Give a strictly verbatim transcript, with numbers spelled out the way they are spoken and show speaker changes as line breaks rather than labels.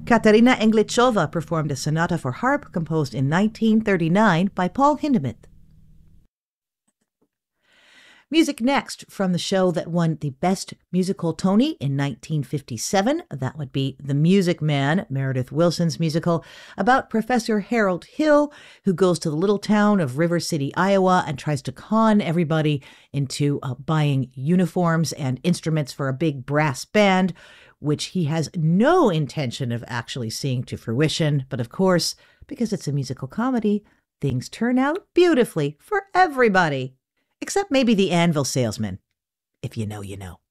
Katerina Englichova performed a sonata for harp composed in nineteen thirty-nine by Paul Hindemith. Music next from the show that won the Best Musical Tony in nineteen fifty-seven. That would be The Music Man, Meredith Willson's musical about Professor Harold Hill, who goes to the little town of River City, Iowa, and tries to con everybody into uh, buying uniforms and instruments for a big brass band, which he has no intention of actually seeing to fruition. But of course, because it's a musical comedy, things turn out beautifully for everybody. Except maybe the anvil salesman. If you know, you know.